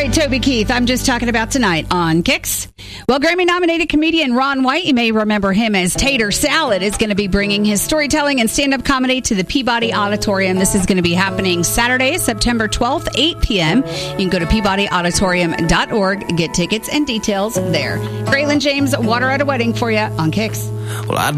right, Toby Keith, I'm just talking about tonight on Kicks. Well, Grammy-nominated comedian Ron White, you may remember him as Tater Salad, is going to be bringing his storytelling and stand-up comedy to the Peabody Auditorium. This is going to be happening Saturday, September 12th, 8 p.m. You can go to peabodyauditorium.org, get tickets and details there. Braylon James, Water at a Wedding for you on Kicks. Well,